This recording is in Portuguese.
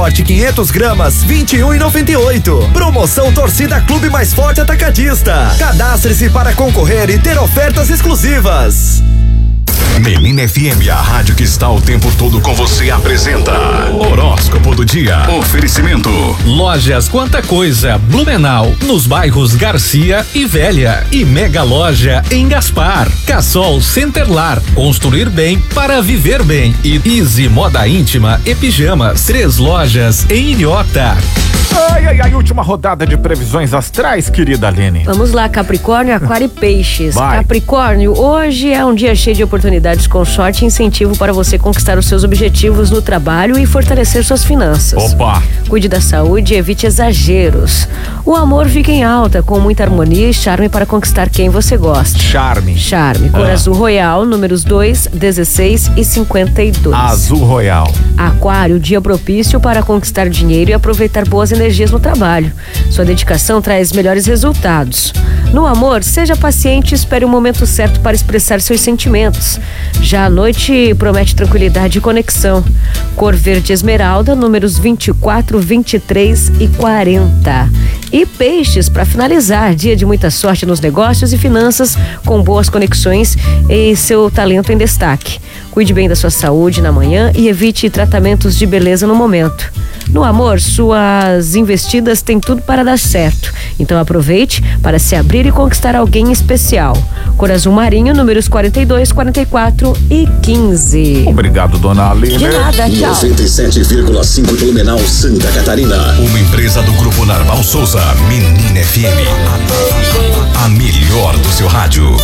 Forte 500 gramas, 21,98. Promoção Torcida Clube Mais Forte Atacadista. Cadastre-se para concorrer e ter ofertas exclusivas. Menina FM, a rádio que está o tempo todo com você, apresenta Horóscopo do Dia. Oferecimento Lojas Quanta Coisa, Blumenau, nos bairros Garcia e Velha, e Mega Loja em Gaspar. Cassol Centerlar, construir bem para viver bem, e Easy Moda Íntima e Pijamas, 3 lojas em Ilhota. Ai, última rodada de previsões astrais, querida Aline. Vamos lá, Capricórnio, Aquário e Peixes. Vai. Capricórnio, hoje é um dia cheio de oportunidades com sorte e incentivo para você conquistar os seus objetivos no trabalho e fortalecer suas finanças. Opa! Cuide da saúde e evite exageros. O amor fica em alta, com muita harmonia e charme para conquistar quem você gosta. Charme. Cor azul royal, números 2, 16 e 52. Azul royal. Aquário, dia propício para conquistar dinheiro e aproveitar boas energias no trabalho. Sua dedicação traz melhores resultados. No amor, seja paciente e espere o momento certo para expressar seus sentimentos. Já à noite, promete tranquilidade e conexão. Cor verde esmeralda, números 24, 23 e 40. E Peixes, para finalizar, dia de muita sorte nos negócios e finanças, com boas conexões e seu talento em destaque. Cuide bem da sua saúde na manhã e evite tratamentos de beleza no momento. No amor, suas investidas têm tudo para dar certo. Então aproveite para se abrir e conquistar alguém especial. Cor azul marinho, números 42, 44 e 15. Obrigado, dona Aline. De nada, tchau. 97,5 Blumenau, Santa Catarina. Uma empresa do Grupo Narval Souza. Menina FM. A melhor do seu rádio.